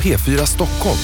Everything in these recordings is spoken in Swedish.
P4 Stockholm.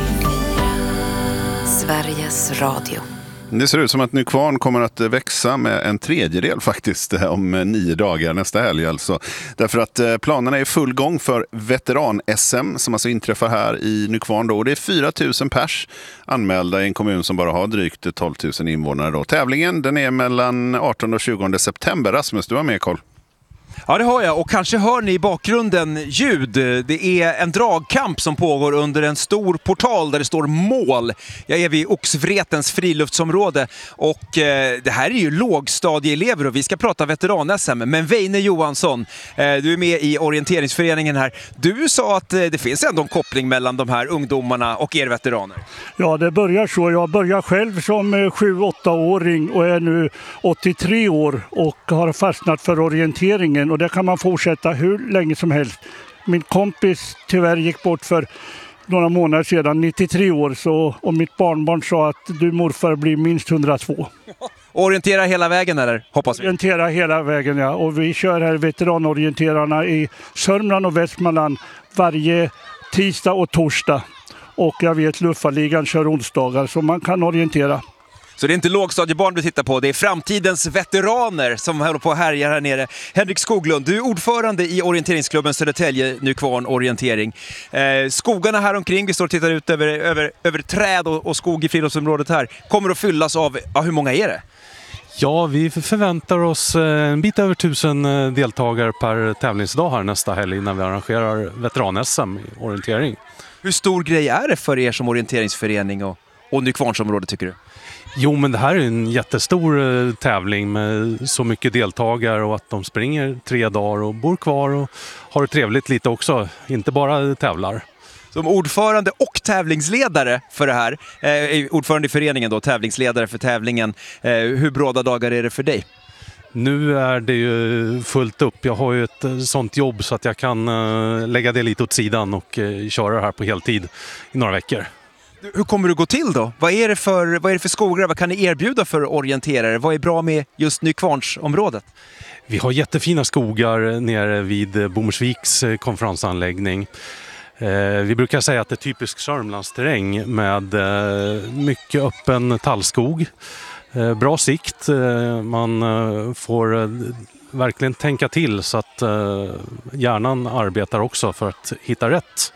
Sveriges Radio. Det ser ut som att Nykvarn kommer att växa med en tredjedel faktiskt om 9 dagar nästa helg alltså. Därför att planerna är i full gång för veteran-SM som alltså inträffar här i Nykvarn då. Och det är 4 000 pers anmälda i en kommun som bara har drygt 12 000 invånare då. Tävlingen den är mellan 18 och 20 september. Rasmus, du har med koll. Ja, det har jag. Och kanske hör ni i bakgrunden ljud. Det är en dragkamp som pågår under en stor portal där det står mål. Jag är vid Oxvretens friluftsområde och det här är ju lågstadieelever och vi ska prata veteran-SM. Men Veine Johansson, du är med i orienteringsföreningen här. Du sa att det finns ändå en koppling mellan de här ungdomarna och er veteraner. Ja, det börjar så. Jag börjar själv som 7-8-åring och är nu 83 år och har fastnat för orienteringen. Och det kan man fortsätta hur länge som helst. Min kompis tyvärr gick bort för några månader sedan, 93 år. Och mitt barnbarn sa att du morfar blir minst 102. Orientera hela vägen eller? Hoppas vi. Orientera hela vägen, ja. Och vi kör här veteranorienterarna i Sörmland och Västmanland varje tisdag och torsdag. Och jag vet Luftfarligan kör onsdagar så man kan orientera. Så det är inte lågstadiebarn du tittar på, det är framtidens veteraner som håller på att härja här nere. Henrik Skoglund, du är ordförande i orienteringsklubben Södertälje Nykvarn Orientering. Skogarna här omkring, vi står och tittar ut över träd och skog i friluftsområdet här, kommer att fyllas av, hur många är det? Ja, vi förväntar oss en bit över 1000 deltagare per tävlingsdag här nästa helg när vi arrangerar veteran-SM i orientering. Hur stor grej är det för er som orienteringsförening och Nykvarnsområde tycker du? Jo, men det här är en jättestor tävling med så mycket deltagare och att de springer 3 dagar och bor kvar och har det trevligt lite också, inte bara tävlar. Som ordförande och tävlingsledare för det här, ordförande i föreningen då, tävlingsledare för tävlingen, hur bråda dagar är det för dig? Nu är det ju fullt upp. Jag har ju ett sånt jobb så att jag kan lägga det lite åt sidan och köra det här på heltid i några veckor. Hur kommer det gå till då? Vad är det för skogar? Vad kan ni erbjuda för orienterare? Vad är bra med just Nykvarnsområdet? Vi har jättefina skogar nere vid Bommersviks konferensanläggning. Vi brukar säga att det är typisk Sörmlandsterräng med mycket öppen tallskog. Bra sikt. Man får verkligen tänka till så att hjärnan arbetar också för att hitta rätt.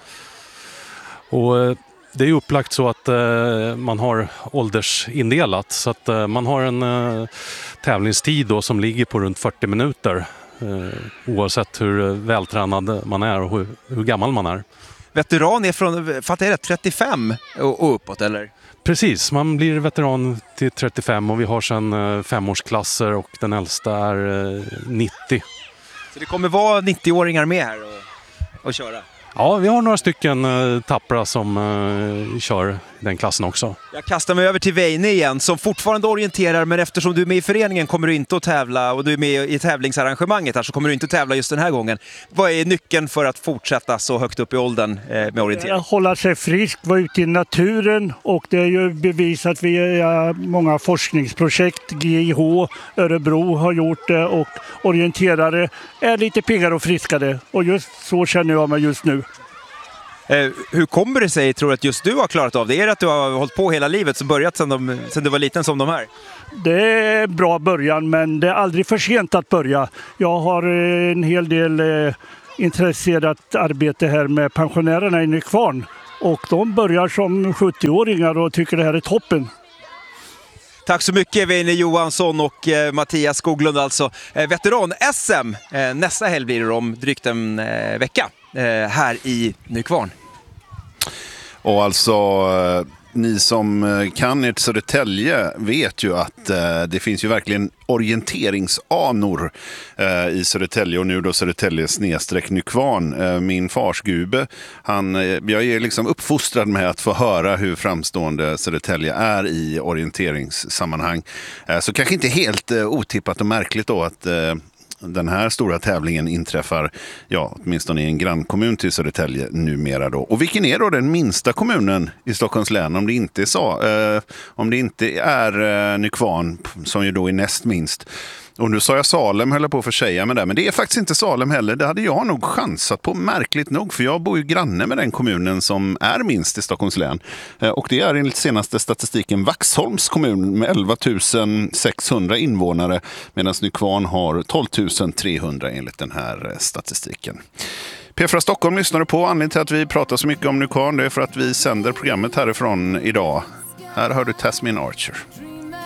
Och det är upplagt så att man har åldersindelat så att man har en tävlingstid då som ligger på runt 40 minuter oavsett hur vältränad man är och hur gammal man är. Veteran är från, fattar jag det, 35 och uppåt eller? Precis, man blir veteran till 35 och vi har sedan 5-årsklasser och den äldsta är 90. Så det kommer vara 90-åringar med här och köra? Ja, vi har några stycken tappra som kör den klassen också. Jag kastar mig över till Veine igen som fortfarande orienterar, men eftersom du är med i föreningen kommer du inte att tävla och du är med i tävlingsarrangemanget här så kommer du inte att tävla just den här gången. Vad är nyckeln för att fortsätta så högt upp i åldern med orientering? Hålla sig frisk, vara ute i naturen och det är ju bevisat via många forskningsprojekt. GIH, Örebro har gjort det och orienterare är lite piggare och friskare och just så känner jag mig just nu. Hur kommer det sig, tror du, att just du har klarat av det? Är det att du har hållit på hela livet så börjat sedan du var liten som de här? Det är bra början men det är aldrig för sent att börja. Jag har en hel del intresserat arbete här med pensionärerna i Nykvarn och de börjar som 70-åringar och tycker det här är toppen. Tack så mycket Veine Johansson och Mattias Skoglund alltså. Veteran-SM nästa helg blir det om drygt en vecka här i Nykvarn. Och alltså ni som kan ert Södertälje vet ju att det finns ju verkligen orienteringsanor i Södertälje och nu då Södertälje / Nykvarn. Min farsgube, jag är liksom uppfostrad med att få höra hur framstående Södertälje är i orienteringssammanhang. Så kanske inte helt otippat och märkligt då att den här stora tävlingen inträffar, åtminstone i en grannkommun till Södertälje numera då. Och vilken är då den minsta kommunen i Stockholms län om det inte är Nykvarn som ju då är näst minst? Och nu sa jag Salem, höll jag på att försäga med det. Men det är faktiskt inte Salem heller. Det hade jag nog chansat på, märkligt nog. För jag bor ju granne med den kommunen som är minst i Stockholms län. Och det är enligt senaste statistiken Vaxholms kommun med 11 600 invånare. Medan Nykvarn har 12 300 enligt den här statistiken. P4 Stockholm lyssnar du på. Anledningen till att vi pratar så mycket om Nykvarn, det är för att vi sänder programmet härifrån idag. Här hör du Tasmin Archer.